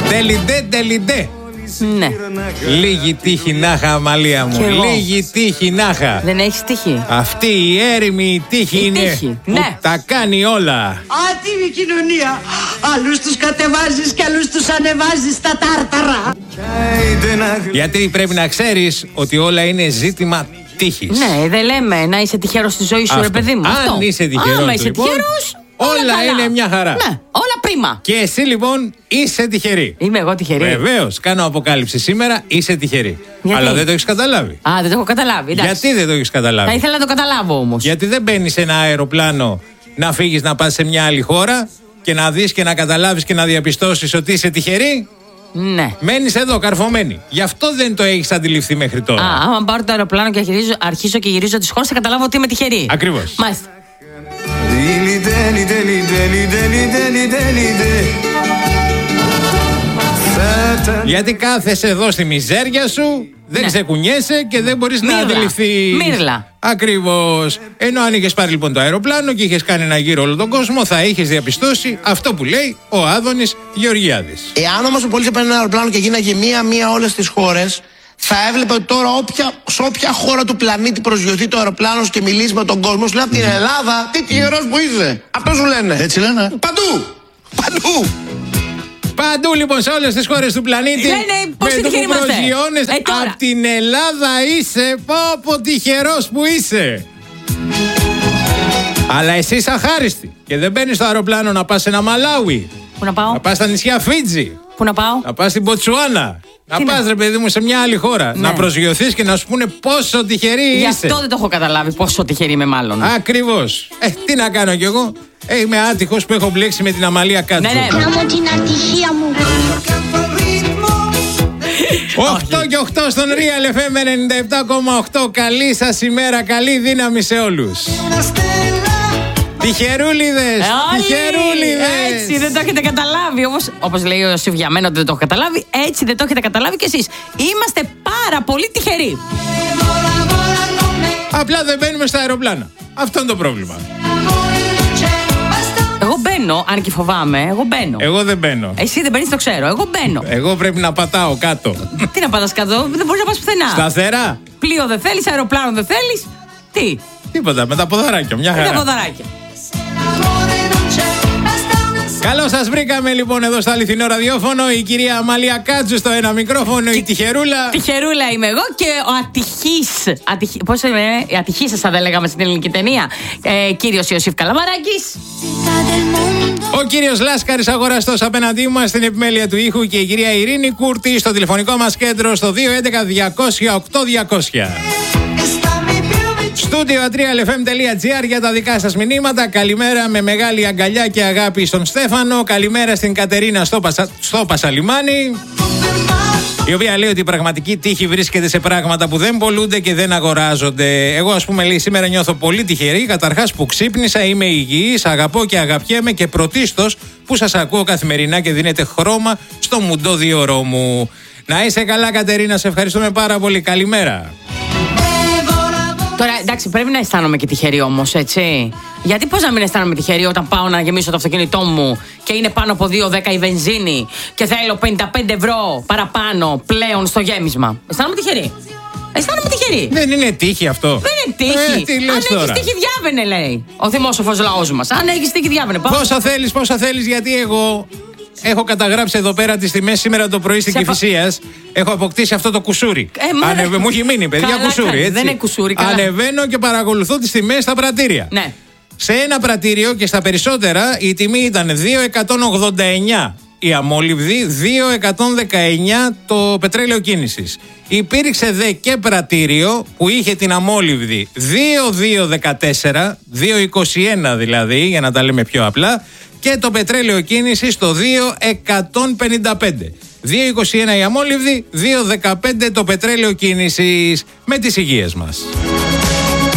Τελιντέ. Ναι. Λίγη τύχη να είχα, Αμαλία μου. Λίγη τύχη να είχα. Δεν έχεις τύχη. Αυτή η έρημη τύχη είναι τύχη. που Ναι. τα κάνει όλα. Άτιμη κοινωνία. Άλλους τους κατεβάζεις και άλλους τους ανεβάζεις στα τάρταρα. Γιατί πρέπει να ξέρεις ότι όλα είναι ζήτημα τύχης. Ναι, δεν λέμε να είσαι τυχερός στη ζωή σου, ρε παιδί μου. Αν είσαι τυχερός, άμα είσαι λοιπόν, τυχερός, όλα είναι μια χαρά. Ναι, όλα πρίμα. Και εσύ λοιπόν είσαι τυχερή. Είμαι εγώ τυχερή. Βεβαίως, κάνω αποκάλυψη σήμερα, είσαι τυχερή. Γιατί? Αλλά δεν το έχεις καταλάβει. Α, δεν το έχω καταλάβει. Εντάξει. Γιατί δεν το έχεις καταλάβει? Θα ήθελα να το καταλάβω όμως. Γιατί δεν μπαίνεις σε ένα αεροπλάνο να φύγεις να πας σε μια άλλη χώρα και να δεις και να καταλάβεις και να διαπιστώσεις ότι είσαι τυχερή. Ναι. Μένεις εδώ καρφωμένη. Γι' αυτό δεν το έχεις αντιληφθεί μέχρι τώρα. Άμα πάρω το αεροπλάνο και αρχίσω και γυρίζω τις χώρες, θα καταλάβω ότι είμαι τυχερή. Ακριβώς. Μάλιστα. Γιατί κάθεσαι εδώ στη μιζέρια σου, δεν ξεκουνιέσαι και δεν μπορείς να αντιληφθείς. Μύρλα. Ακριβώς. Ενώ αν είχες πάρει λοιπόν το αεροπλάνο και είχες κάνει ένα γύρο όλο τον κόσμο, θα είχες διαπιστώσει αυτό που λέει ο Άδωνης Γεωργιάδης. Εάν όμως ο πολίτης έπαιρνε ένα αεροπλάνο και γίναγε μία-μία όλες τις χώρες, θα έβλεπε ότι τώρα σε όποια χώρα του πλανήτη προσγειωθεί το αεροπλάνο και μιλήσει με τον κόσμο, σου λέει από την Ελλάδα, τι τυχερός που είσαι. Αυτό σου λένε. Έτσι λένε. Παντού. Παντού λοιπόν σε όλες τις χώρες του πλανήτη. Λένε πώς τυχεροί είμαστε. Προσγειώνες Τώρα. απ' την Ελλάδα είσαι. Πω τυχερός που είσαι. Αλλά εσύ είσαι αχάριστη και δεν μπαίνεις στο αεροπλάνο να πας σε ένα Μαλάουι. Πού να πάω? Να πας στα νησιά Φίτζι. Πού να πάω? Να πας στην Ποτσουάνα. Να πας ρε παιδί μου σε μια άλλη χώρα. Ναι. Να προσγειωθείς και να σου πούνε πόσο τυχερή Γι' είσαι. αυτό δεν το έχω καταλάβει πόσο τυχερή είμαι μάλλον. Ακριβώς. Τι να κάνω κι εγώ. Είμαι άτυχος που έχω μπλέξει με την Αμαλία Κάτσου. Ναι. Να μου την ατυχία μου. 8 και 8 στον Real FM 97,8. Καλή σας ημέρα, καλή δύναμη σε όλους. Τυχερούλιδες, τυχερούλιδες. Έτσι δεν το έχετε καταλάβει. Όπως λέει ο Σιβιαμένο ότι δεν το έχω καταλάβει, έτσι δεν το έχετε καταλάβει κι εσείς. Είμαστε πάρα πολύ τυχεροί. Απλά δεν μπαίνουμε στα αεροπλάνα. Αυτό είναι το πρόβλημα. Εγώ μπαίνω, αν και φοβάμαι, εγώ μπαίνω. Εγώ δεν μπαίνω. Εσύ δεν μπαίνεις, το ξέρω. Εγώ μπαίνω. Εγώ πρέπει να πατάω κάτω. Τι να πατάς κάτω, δεν μπορείς να πας πουθενά. Σταθερά. Πλοίο δεν θέλεις, αεροπλάνο δεν θέλεις. Τι? Τίποτα, με τα ποδαράκια, μια Με τα χαρά. ποδαράκια. Καλώς σας βρήκαμε λοιπόν εδώ στο αληθινό ραδιόφωνο. Η κυρία Αμαλία Κάτσου στο ένα μικρόφωνο, η τυχερούλα. Τυχερούλα είμαι εγώ και ο ατυχής. Πώς είναι, ατυχής θα λέγαμε στην ελληνική ταινία. Κύριος Ιωσήφ Καλαμαράκης. Ο κύριος Λάσκαρης αγοραστός απέναντί μας στην επιμέλεια του ήχου και η κυρία Ειρήνη Κούρτη στο τηλεφωνικό μας κέντρο στο 211-200-8200. Στούντιο atrialfm.gr για τα δικά σας μηνύματα. Καλημέρα με μεγάλη αγκαλιά και αγάπη στον Στέφανο. Καλημέρα στην Κατερίνα στο Πασαλιμάνι, η οποία λέει ότι η πραγματική τύχη βρίσκεται σε πράγματα που δεν πωλούνται και δεν αγοράζονται. Εγώ, ας πούμε, λέει, σήμερα νιώθω πολύ τυχερή. Καταρχάς που ξύπνησα, είμαι υγιής, αγαπώ και αγαπιέμαι και πρωτίστως που σας ακούω καθημερινά και δίνετε χρώμα στο μουντό διωρό μου. Να είσαι καλά, Κατερίνα, σε ευχαριστούμε πάρα πολύ. Καλημέρα. Τώρα εντάξει, πρέπει να αισθάνομαι και τυχερή όμως, έτσι. Γιατί πώς να μην αισθάνομαι τυχερή όταν πάω να γεμίσω το αυτοκίνητό μου και είναι πάνω από 2,10 η βενζίνη και θέλω 55 ευρώ παραπάνω πλέον στο γέμισμα. Αισθάνομαι τυχερή. Αισθάνομαι τυχερή. Δεν είναι τύχη αυτό. Δεν είναι τύχη. Τι λες Αν τώρα? έχεις τύχη, διάβαινε, λέει ο θυμόσοφος λαός μας. Αν έχεις τύχη, διάβαινε. Πόσα θέλεις, γιατί εγώ έχω καταγράψει εδώ πέρα τις τιμές σήμερα το πρωί στην Κηφισίας. Έχω αποκτήσει αυτό το κουσούρι. Μου έχει μείνει, παιδιά, καλά κουσούρι. κάνεις, Έτσι. δεν είναι κουσούρι, καλά. Ανεβαίνω και παρακολουθώ τις τιμές στα πρατήρια. Ναι. Σε ένα πρατήριο και στα περισσότερα η τιμή ήταν 2,189 η αμόλυβδη, 2,119 το πετρέλαιο κίνησης. Υπήρξε δε και πρατήριο που είχε την αμόλυβδη 2,214, 2,21 δηλαδή, για να τα λέμε πιο απλά, και το πετρέλαιο κίνησης το 2,155. 2,21 η αμόλυβδη, 2,15 το πετρέλαιο κίνησης, με τις υγείες μας.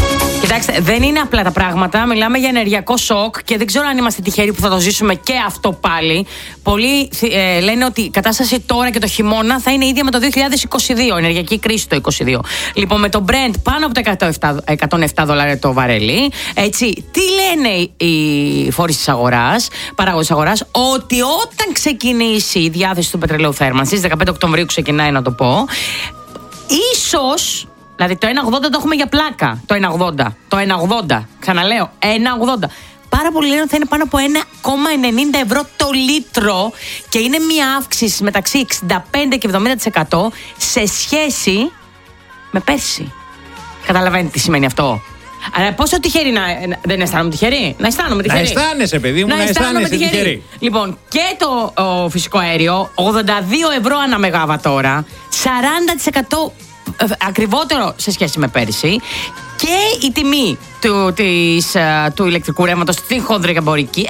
Κοιτάξτε, δεν είναι απλά τα πράγματα. Μιλάμε για ενεργειακό σοκ και δεν ξέρω αν είμαστε τυχεροί που θα το ζήσουμε και αυτό πάλι. Πολλοί λένε ότι η κατάσταση τώρα και το χειμώνα θα είναι ίδια με το 2022, ενεργειακή κρίση το 2022. Λοιπόν, με το Brent πάνω από τα $107 το βαρέλι. Έτσι, τι λένε οι φορείς της αγοράς, παράγοντες της αγοράς, ότι όταν ξεκινήσει η διάθεση του πετρελαίου θέρμανσης, 15 Οκτωβρίου ξεκινάει να το πω, ίσως. Δηλαδή το 1,80 το έχουμε για πλάκα. Το 1,80. Ξαναλέω, 1,80. Πάρα πολλοί λένε ότι θα είναι πάνω από 1,90 ευρώ το λίτρο και είναι μια αύξηση μεταξύ 65 και 70% σε σχέση με πέρσι. Καταλαβαίνετε τι σημαίνει αυτό? Αλλά πόσο τυχερή δεν αισθάνομαι τυχερή? Να αισθάνομαι τυχερή. Να αισθάνεσαι, παιδί μου, να αισθάνεσαι τυχερή. Λοιπόν, και το φυσικό αέριο, 82 ευρώ ανά μεγαβατόρα, 40% ακριβότερο σε σχέση με πέρυσι, και η τιμή του ηλεκτρικού ρεύματος στην χονδρική εμπορική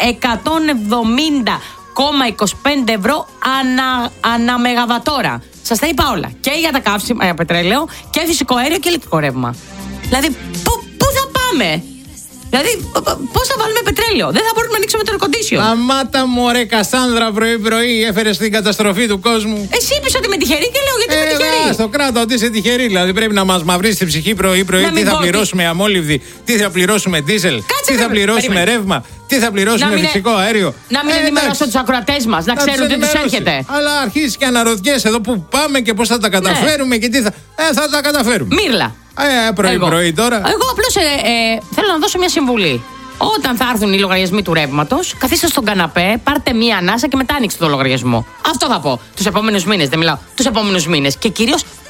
170,25 ευρώ ανά μεγαβατόρα. Σας τα είπα όλα. Και για τα καύσιμα, πετρέλαιο, και φυσικό αέριο και ηλεκτρικό ρεύμα. Δηλαδή, πού θα πάμε? Δηλαδή, πώς θα βάλουμε πετρέλαιο? Δεν θα μπορούμε να ανοίξουμε το air-condition. Αμάτα μου, ρε Κασάνδρα, πρωί-πρωί έφερε στην καταστροφή του κόσμου. Εσύ είπες ότι είμαι τυχερή και λέω γιατί είμαι τυχερή. Στο κράτο ότι είσαι τυχερή. Δηλαδή πρέπει να μας μαυρίσει την ψυχή πρωί-πρωί. Τι θα πληρώσουμε αμόλυβδη, τι θα πληρώσουμε δίζελ, τι θα πληρώσουμε ρεύμα, τι θα πληρώσουμε φυσικό αέριο. Να μην ενημερώσω τους ακροατές μας, να ξέρουν τι τους έρχεται. Αλλά αρχίζεις και αναρωτιέσαι εδώ που πάμε και πώς θα τα καταφέρουμε και τι θα. Θα τα καταφέρουμε. Μύρλα. Πρωί-πρωί τώρα. Εγώ απλώς θέλω να δώσω μια συμβουλή. Όταν θα έρθουν οι λογαριασμοί του ρεύματος, καθίστε στον καναπέ, πάρτε μία ανάσα και μετά ανοίξτε το λογαριασμό. Αυτό θα πω. Τους επόμενους μήνες, δεν μιλάω. Τους επόμενους μήνες. Και κυρίως